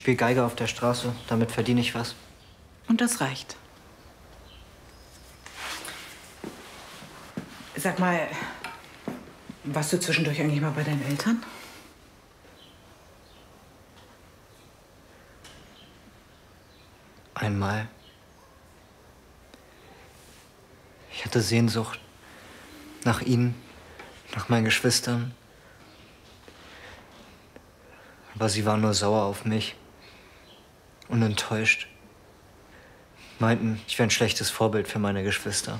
Ich spiele Geige auf der Straße, damit verdiene ich was. Und das reicht. Sag mal, warst du zwischendurch eigentlich mal bei deinen Eltern? Einmal. Ich hatte Sehnsucht nach ihnen, nach meinen Geschwistern. Aber sie waren nur sauer auf mich und enttäuscht. Meinten, ich wäre ein schlechtes Vorbild für meine Geschwister.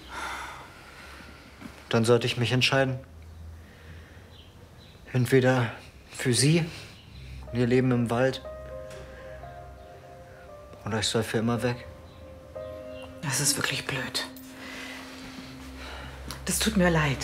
Dann sollte ich mich entscheiden. Entweder für sie, ihr Leben im Wald, oder ich soll für immer weg. Das ist wirklich blöd. Das tut mir leid.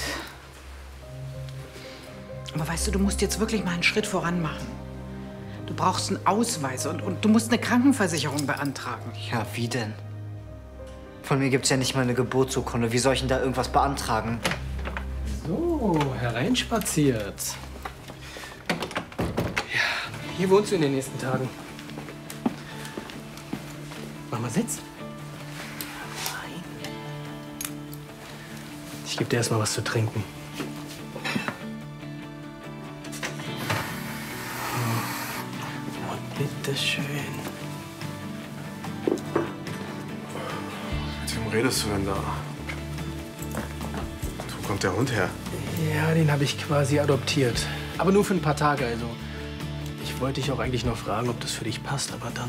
Aber weißt du, du musst jetzt wirklich mal einen Schritt voran machen. Du brauchst einen Ausweis und du musst eine Krankenversicherung beantragen. Ja, wie denn? Von mir gibt's ja nicht mal eine Geburtsurkunde. Wie soll ich denn da irgendwas beantragen? So, hereinspaziert. Ja, hier wohnst du in den nächsten Tagen. Mach mal Sitz. Nein. Ich gebe dir erst mal was zu trinken. Und bitteschön. Mit wem redest du denn da? Wo kommt der Hund her? Ja, den habe ich quasi adoptiert. Aber nur für ein paar Tage, also. Ich wollte dich auch eigentlich noch fragen, ob das für dich passt, aber dann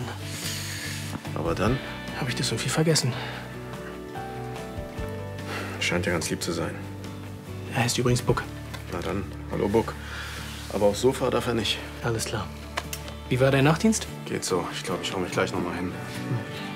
habe ich das irgendwie vergessen. Scheint ja ganz lieb zu sein. Er heißt übrigens Buck. Na dann, hallo Buck. Aber aufs Sofa darf er nicht. Alles klar. Wie war dein Nachtdienst? Geht so. Ich glaube, ich hau mich gleich noch mal hin.